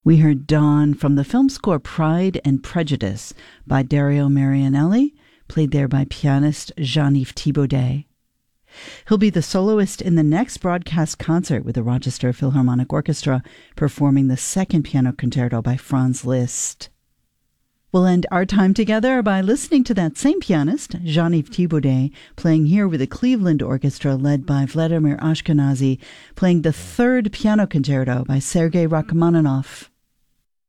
We heard Dawn from the film score Pride and Prejudice by Dario Marianelli, played there by pianist Jean-Yves Thibaudet. He'll be the soloist in the next broadcast concert with the Rochester Philharmonic Orchestra, performing the second piano concerto by Franz Liszt. We'll end our time together by listening to that same pianist, Jean-Yves Thibaudet, playing here with the Cleveland Orchestra led by Vladimir Ashkenazy, playing the third piano concerto by Sergei Rachmaninoff.